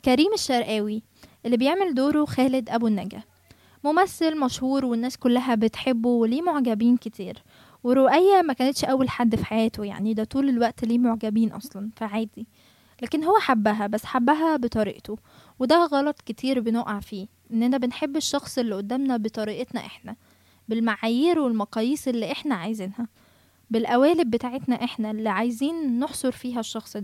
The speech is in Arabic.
كريم الشرقاوي اللي بيعمل دوره خالد أبو النجا، ممثل مشهور والناس كلها بتحبه وليه معجبين كتير. ورؤية ما كانتش أول حد في حياته، يعني ده طول الوقت ليه معجبين أصلا فعادي. لكن هو حبها، بس حبها بطريقته، وده غلط كتير بنقع فيه، إننا بنحب الشخص اللي قدامنا بطريقتنا إحنا، بالمعايير والمقاييس اللي إحنا عايزينها، بالقوالب بتاعتنا إحنا اللي عايزين نحصر فيها الشخص ده.